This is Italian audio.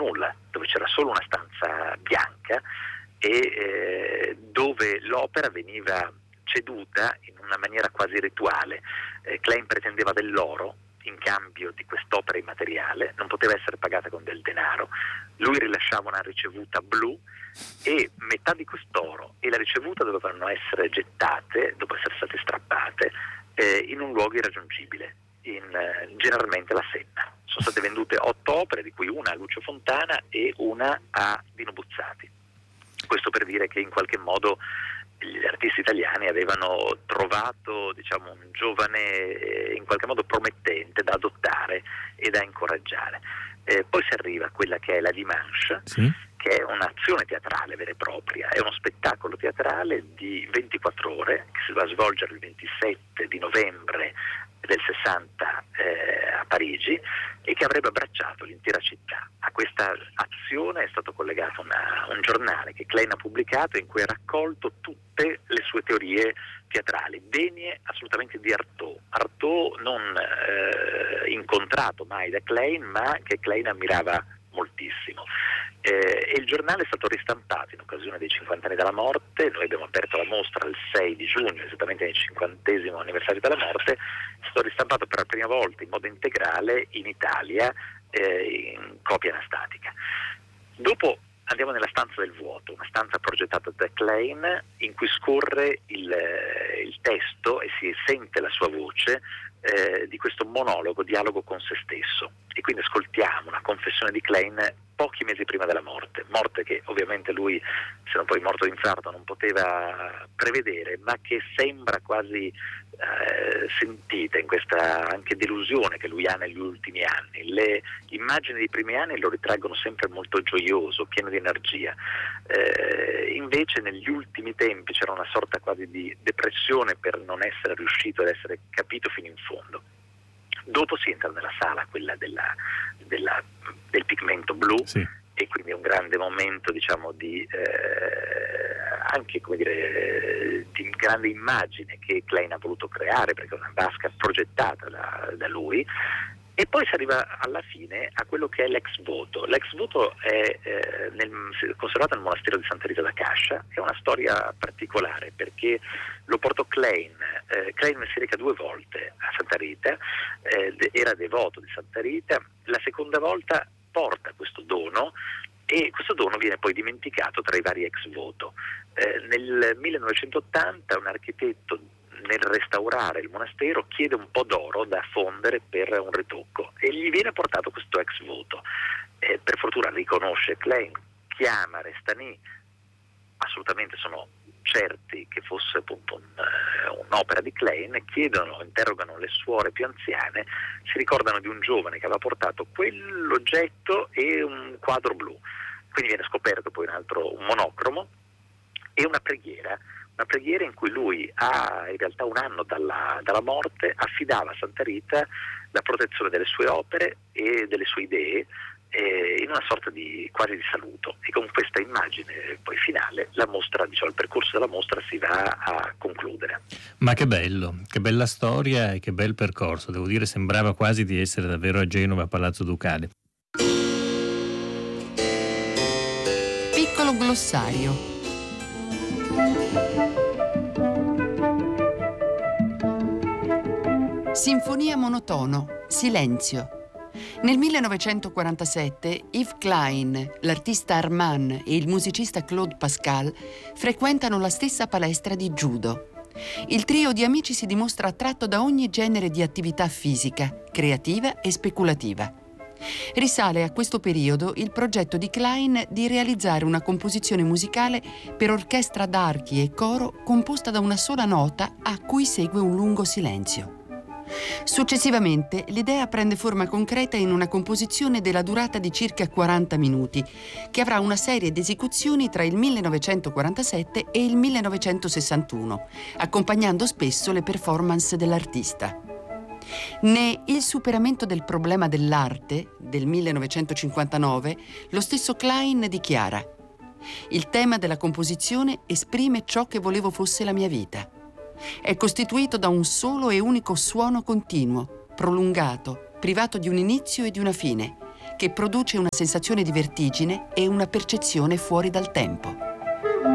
nulla, dove c'era solo una stanza bianca e dove l'opera veniva ceduta in una maniera quasi rituale. Klein pretendeva dell'oro in cambio di quest'opera immateriale, non poteva essere pagata con del denaro. Lui rilasciava una ricevuta blu e metà di quest'oro e la ricevuta dovevano essere gettate, dopo essere state strappate, in un luogo irraggiungibile, generalmente la Senna. Sono state vendute 8 opere, di cui una a Lucio Fontana e una a Dino Buzzati. Questo per dire che in qualche modo gli artisti italiani avevano trovato, diciamo, un giovane in qualche modo promettente da adottare e da incoraggiare. Poi si arriva a quella che è la Dimanche, sì, che è un'azione teatrale vera e propria, è uno spettacolo teatrale di 24 ore che si va a svolgere il 27 di novembre del 60 a Parigi e che avrebbe abbracciato l'intera città. A questa azione è stato collegato un giornale che Klein ha pubblicato, in cui ha raccolto tutte le sue teorie teatrali, degne assolutamente di Artaud. Artaud non incontrato mai da Klein, ma che Klein ammirava moltissimo. E il giornale è stato ristampato in occasione dei 50 anni dalla morte. Noi abbiamo aperto la mostra il 6 di giugno, esattamente nel 50° anniversario della morte. È stato ristampato per la prima volta in modo integrale in Italia, in copia anastatica. Dopo andiamo nella stanza del vuoto, una stanza progettata da Klein, in cui scorre il testo e si sente la sua voce di questo monologo, dialogo con se stesso. E quindi ascoltiamo una confessione di Klein pochi mesi prima della morte che ovviamente lui, se non poi morto di infarto, non poteva prevedere, ma che sembra quasi sentita in questa anche delusione che lui ha negli ultimi anni. Le immagini dei primi anni lo ritraggono sempre molto gioioso, pieno di energia. Invece negli ultimi tempi c'era una sorta quasi di depressione per non essere riuscito ad essere capito fino in fondo. Dopo si entra nella sala, quella del pigmento blu, sì, e quindi è un grande momento, diciamo, di anche, come dire, di grande immagine che Klein ha voluto creare, perché è una vasca progettata da lui. E poi si arriva alla fine a quello che è l'ex voto. L'ex voto è conservato nel monastero di Santa Rita da Cascia. È una storia particolare perché lo portò Klein. Klein si reca 2 volte a Santa Rita, era devoto di Santa Rita. La seconda volta porta questo dono e questo dono viene poi dimenticato tra i vari ex voto. Nel 1980 un architetto, nel restaurare il monastero, chiede un po' d'oro da fondere per un ritocco e gli viene portato questo ex voto. Per fortuna riconosce Klein, chiama Restany, assolutamente sono certi che fosse appunto un'opera di Klein, interrogano le suore più anziane, si ricordano di un giovane che aveva portato quell'oggetto e un quadro blu. Quindi viene scoperto poi un monocromo e una preghiera in cui lui in realtà un anno dalla morte affidava a Santa Rita la protezione delle sue opere e delle sue idee, in una sorta di quasi di saluto. E con questa immagine poi finale la mostra, diciamo, il percorso della mostra si va a concludere. Ma che bello, che bella storia e che bel percorso. Devo dire, sembrava quasi di essere davvero a Genova, a Palazzo Ducale. Piccolo glossario. Sinfonia monotono, silenzio. Nel 1947 Yves Klein, l'artista Armand e il musicista Claude Pascal frequentano la stessa palestra di judo. Il trio di amici si dimostra attratto da ogni genere di attività fisica, creativa e speculativa. Risale a questo periodo il progetto di Klein di realizzare una composizione musicale per orchestra d'archi e coro composta da una sola nota a cui segue un lungo silenzio. Successivamente l'idea prende forma concreta in una composizione della durata di circa 40 minuti, che avrà una serie di esecuzioni tra il 1947 e il 1961, accompagnando spesso le performance dell'artista. Né Il superamento del problema dell'arte, del 1959, lo stesso Klein dichiara: «Il tema della composizione esprime ciò che volevo fosse la mia vita. È costituito da un solo e unico suono continuo, prolungato, privato di un inizio e di una fine, che produce una sensazione di vertigine e una percezione fuori dal tempo.